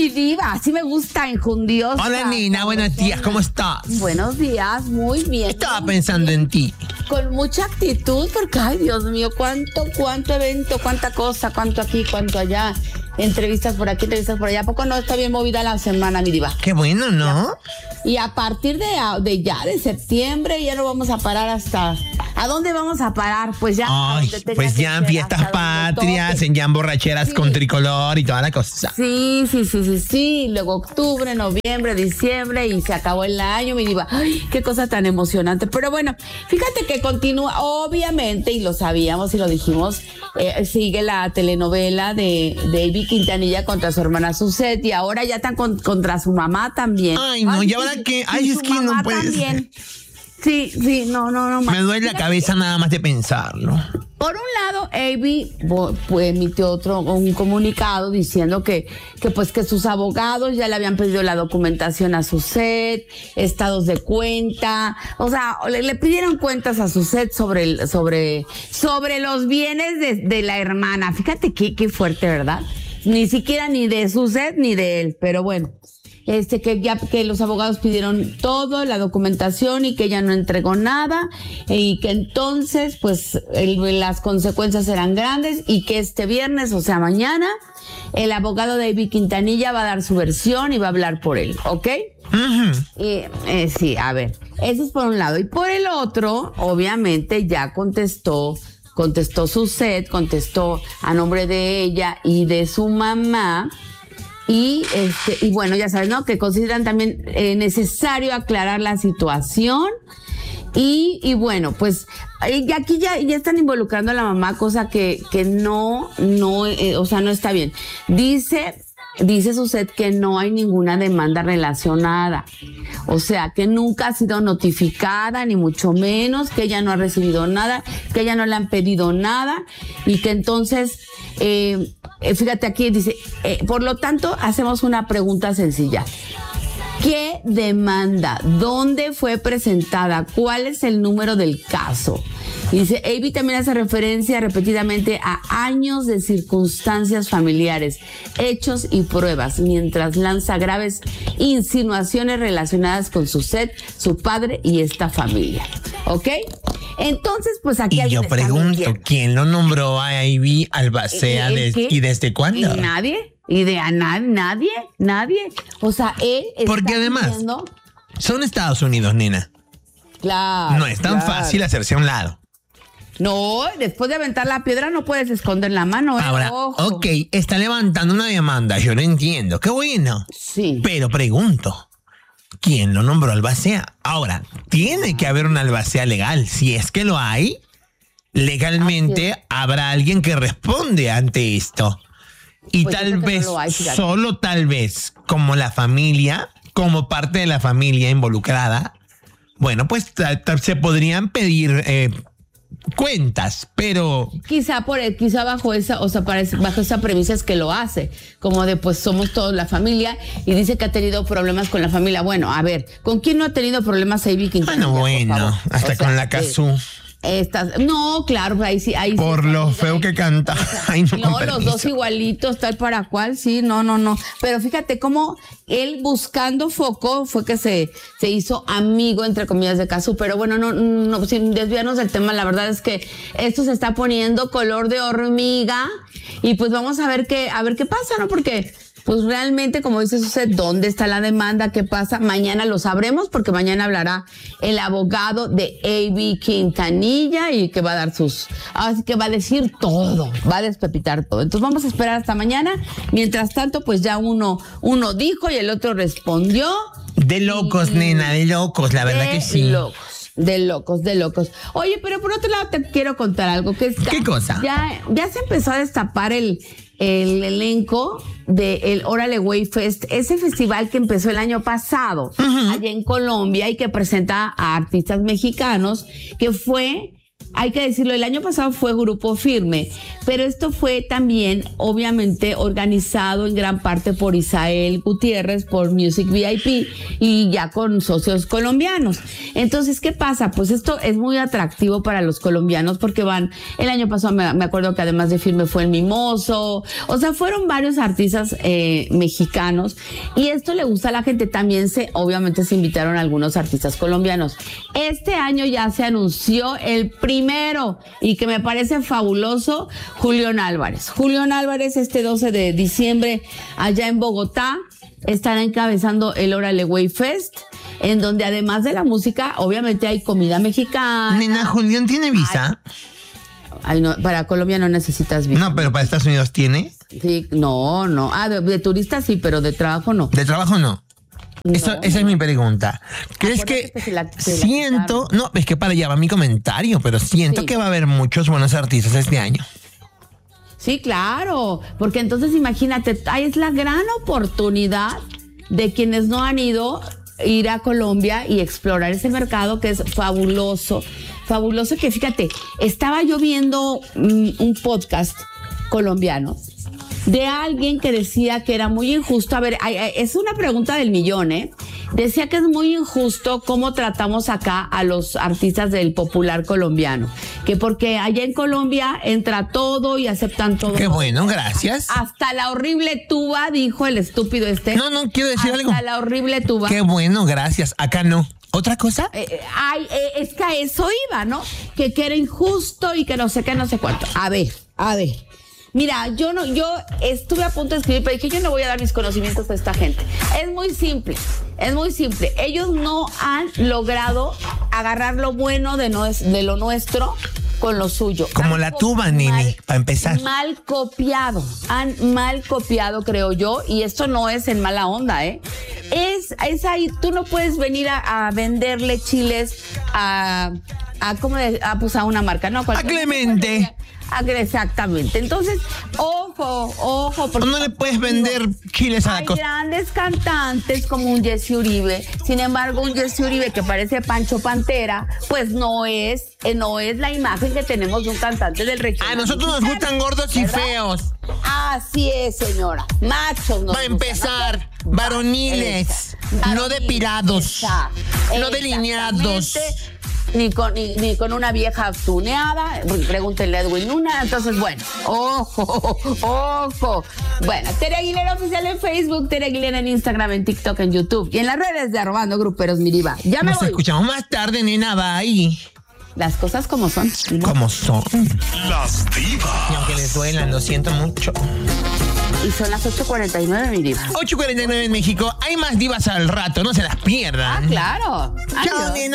mi diva, así me gusta, enjundiosa. Hola, Nina, buenos días, ¿cómo estás? Buenos días, muy bien. Estaba pensando en ti. Con mucha actitud, porque, ay, Dios mío, cuánto evento, cuánta cosa, cuánto aquí, cuánto allá. Entrevistas por aquí, entrevistas por allá. ¿A poco no está bien movida la semana, mi diva? Qué bueno, ¿no? Y a partir de septiembre, ya no vamos a parar hasta... ¿A dónde vamos a parar? Pues ya... Ay, pues ya en fiestas patrias, en ya en borracheras con tricolor y toda la cosa. Sí. Luego octubre, noviembre, diciembre y se acabó el año, mi diva. Ay, qué cosa tan emocionante. Pero bueno, fíjate que continúa, obviamente, y lo sabíamos y lo dijimos, sigue la telenovela de Ivy Quintanilla contra su hermana Suzette y ahora ya están contra su mamá también. Ay, no, ¿y ahora qué? Ay, es que no puede ser. Sí, no. Me duele la cabeza nada más de pensarlo. Por un lado, Ivy emitió un comunicado diciendo que sus abogados ya le habían pedido la documentación a Suzette, estados de cuenta, o sea, le pidieron cuentas a Suzette sobre los bienes de la hermana. Fíjate qué fuerte, ¿verdad? Ni siquiera ni de Suzette ni de él, pero bueno. Que los abogados pidieron todo, la documentación y que ella no entregó nada y que entonces pues las consecuencias eran grandes y que este viernes, o sea mañana, el abogado de Ivy Quintanilla va a dar su versión y va a hablar por él, ¿ok? Uh-huh. Sí, a ver, eso es por un lado. Y por el otro, obviamente ya contestó Suzette, contestó a nombre de ella y de su mamá. Y bueno, ya sabes, ¿no? Que consideran también necesario aclarar la situación. Y bueno, pues aquí ya están involucrando a la mamá, cosa que no está bien. Dice Suzette que no hay ninguna demanda relacionada. O sea, que nunca ha sido notificada, ni mucho menos, que ella no ha recibido nada, que ella no le han pedido nada y que entonces, fíjate aquí, dice, por lo tanto, hacemos una pregunta sencilla. ¿Qué demanda? ¿Dónde fue presentada? ¿Cuál es el número del caso? Dice, Ivy también hace referencia repetidamente a años de circunstancias familiares, hechos y pruebas, mientras lanza graves insinuaciones relacionadas con Suzette, su padre y esta familia. ¿Ok? Entonces, pues aquí y yo pregunto, ¿quién lo nombró a Ivy Albacea y desde cuándo? Nadie. Nadie. O sea, él está porque además, diciendo... son Estados Unidos, nena. Claro. No es tan fácil hacerse a un lado. No, después de aventar la piedra no puedes esconder la mano. Ahora, ojo. ok, está levantando una demanda, yo lo entiendo, qué bueno. Sí. Pero pregunto, ¿quién lo nombró albacea? Ahora, tiene que haber una albacea legal. Si es que lo hay, legalmente habrá alguien que responde ante esto. Y pues tal vez, solo tal vez, como la familia, como parte de la familia involucrada, bueno, pues se podrían pedir cuentas, pero quizá bajo esa, o sea, bajo esa premisa es que lo hace, como de pues somos todos la familia y dice que ha tenido problemas con la familia. Bueno, a ver, ¿con quién no ha tenido problemas Ivy Quintanilla? Bueno, hasta con la Cazú. No, claro, ahí sí. Por lo feo que canta. Ay, no, los dos igualitos, tal para cual, sí, no. Pero fíjate cómo él buscando foco fue que se hizo amigo, entre comillas, de Cazú. Pero bueno, no, sin desviarnos del tema, la verdad es que esto se está poniendo color de hormiga y pues vamos a ver qué pasa, ¿no? Porque pues realmente, como dice Suzette, ¿dónde está la demanda? ¿Qué pasa? Mañana lo sabremos porque mañana hablará el abogado de Ivy Quintanilla y que va a dar así que va a decir todo, va a despepitar todo. Entonces vamos a esperar hasta mañana. Mientras tanto, pues ya uno dijo y el otro respondió. De locos, nena, de locos, la verdad que sí. De locos. Oye, pero por otro lado te quiero contar algo. ¿Qué cosa? Ya se empezó a destapar el elenco del Órale Güey Fest, ese festival que empezó el año pasado, allá en Colombia y que presenta a artistas mexicanos, que fue hay que decirlo, el año pasado fue Grupo Firme, pero esto fue también, obviamente, organizado en gran parte por Isael Gutiérrez, por Music VIP y ya con socios colombianos. Entonces, ¿qué pasa? Pues esto es muy atractivo para los colombianos porque el año pasado me acuerdo que además de Firme fue el Mimoso, o sea, fueron varios artistas mexicanos y esto le gusta a la gente. También obviamente se invitaron algunos artistas colombianos. Este año ya se anunció el primero y que me parece fabuloso, Julián Álvarez. Julián Álvarez este 12 de diciembre allá en Bogotá estará encabezando el Órale Güey Fest, en donde además de la música, obviamente hay comida mexicana. Nena, ¿Julián tiene visa? Ay, no, para Colombia no necesitas visa. No, pero para Estados Unidos tiene. Sí, no. Ah, de turista sí, pero de trabajo no. ¿De trabajo no? Esa es mi pregunta. ¿Crees que siento? No, es que para allá va mi comentario, pero siento que va a haber muchos buenos artistas este año. Sí, claro, porque entonces imagínate, es la gran oportunidad de quienes no han ido ir a Colombia y explorar ese mercado que es fabuloso. Fabuloso que, fíjate, estaba yo viendo un podcast colombiano de alguien que decía que era muy injusto. A ver, es una pregunta del millón, ¿eh? Decía que es muy injusto cómo tratamos acá a los artistas del popular colombiano. Que porque allá en Colombia entra todo y aceptan todo. Qué bueno, gracias. Hasta la horrible tuba, dijo el estúpido este. No, quiero decir algo. Hasta la horrible tuba. Qué bueno, gracias. Acá no. ¿Otra cosa? Es que a eso iba, ¿no? Que era injusto y que no sé qué, no sé cuánto. A ver. Mira, yo estuve a punto de escribir, pero dije, yo no voy a dar mis conocimientos a esta gente. Es muy simple. Ellos no han logrado agarrar lo bueno de lo nuestro con lo suyo. Como la tuba, Nini, para empezar. Han mal copiado, creo yo, y esto no es en mala onda, ¿eh? Es ahí, tú no puedes venir a venderle chiles a una marca, ¿no? A Clemente. Exactamente. Entonces, ojo. Porque no le puedes vender chiles a la costa. Hay grandes cantantes como un Jesse Uribe. Sin embargo, un Jesse Uribe que parece Pancho Pantera, pues no es la imagen que tenemos de un cantante del regional. A nosotros nos gustan gordos y feos. Así es, señora. Machos. Va a empezar, varoniles, no depilados, no delineados. Ni con una vieja tuneada, pregúntenle a Edwin Luna. Entonces, bueno, ojo. Bueno, Tere Aguilera Oficial en Facebook, Tere Aguilera en Instagram, en TikTok, en YouTube y en las redes de @gruperos mi diva. Ya me voy. Nos escuchamos más tarde, nena, bye. Las cosas como son. Como son. Las divas. Y aunque les duelan, lo siento mucho. Y son las 8:49, mi diva. 8:49 en México. Hay más divas al rato, no se las pierdan. Claro. Chao, nena.